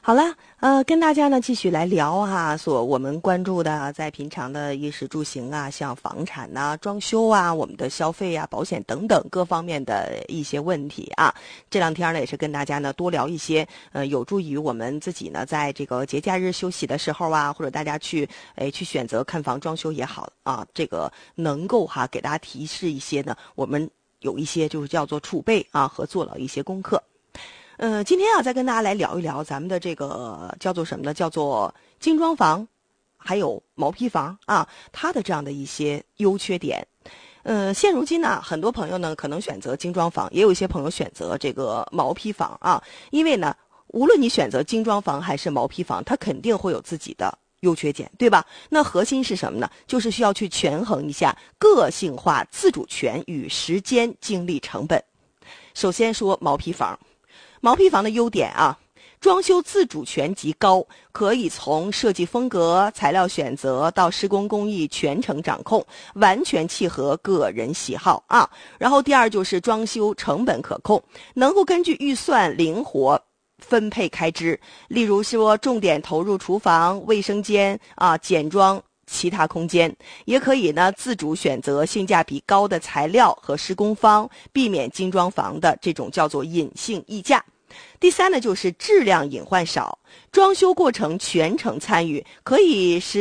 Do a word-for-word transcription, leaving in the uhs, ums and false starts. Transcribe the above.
好了，呃，跟大家呢继续来聊哈，所我们关注的在平常的衣食住行啊，像房产呐、装修啊、我们的消费啊、保险等等各方面的一些问题啊。这两天呢也是跟大家呢多聊一些，呃，有助于我们自己呢在这个节假日休息的时候啊，或者大家去哎去选择看房装修也好啊，这个能够哈给大家提示一些呢，我们有一些就是叫做储备啊和做了一些功课。呃，今天啊，再跟大家来聊一聊咱们的这个叫做什么呢？叫做精装房，还有毛坯房啊，它的这样的一些优缺点。呃，现如今呢，很多朋友呢可能选择精装房，也有一些朋友选择这个毛坯房啊，因为呢，无论你选择精装房还是毛坯房，它肯定会有自己的优缺点，对吧？那核心是什么呢？就是需要去权衡一下个性化自主权与时间、精力成本。首先说毛坯房。毛坯房的优点啊，装修自主权极高，可以从设计风格、材料选择到施工工艺全程掌控，完全契合个人喜好啊。然后第二就是装修成本可控，能够根据预算灵活分配开支，例如说重点投入厨房、卫生间啊，简装其他空间，也可以呢自主选择性价比高的材料和施工方，避免精装房的这种叫做隐性溢价。第三呢，就是质量隐患少，装修过程全程参与，可以使